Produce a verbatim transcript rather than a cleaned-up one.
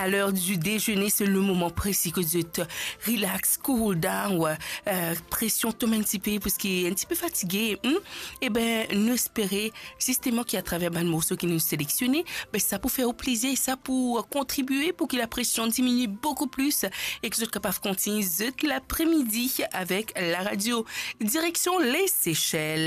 à l'heure du déjeuner, c'est le moment précis que tu te relax, cool down, euh, pression tombe un petit peu parce qu'il est un petit peu fatigué. Hein? Eh ben, nous espérer justement qu'à travers le morceau qui nous sélectionné, ben ça pour faire au plaisir et ça pour contribuer pour que la pression diminue beaucoup plus et que vous êtes capable de continuer l'après-midi avec la radio. Direction les Seychelles.